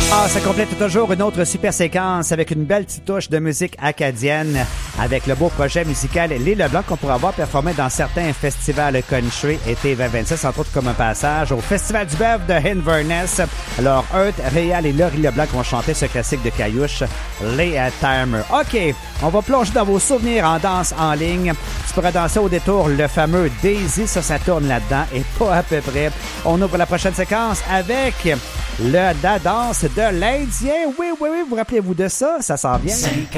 Ah, ça complète toujours une autre super séquence avec une belle petite touche de musique acadienne avec le beau projet musical Les Leblanc qu'on pourra voir performer dans certains festivals country été 2026, entre autres comme un passage au Festival du Bœuf de Inverness. Alors, Earth, Réal et Laurie Leblanc vont chanter ce classique de Caillouche, Les Timer. OK, on va plonger dans vos souvenirs en danse en ligne. Tu pourras danser au détour le fameux Daisy, ça tourne là-dedans et pas à peu près. On ouvre la prochaine séquence avec la danse de l'Indien. Oui, vous rappelez-vous de ça? Ça s'en vient.